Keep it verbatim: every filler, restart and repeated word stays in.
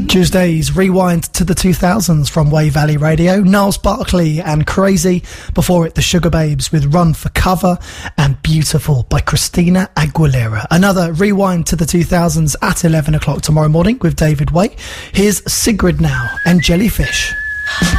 Tuesdays, rewind to the two thousands from Way Valley Radio. Niles Barkley and Crazy. Before it, the Sugar Babes with Run for Cover and Beautiful by Christina Aguilera. Another rewind to the two thousands at eleven o'clock tomorrow morning with David Way. Here's Sigrid now and Jellyfish.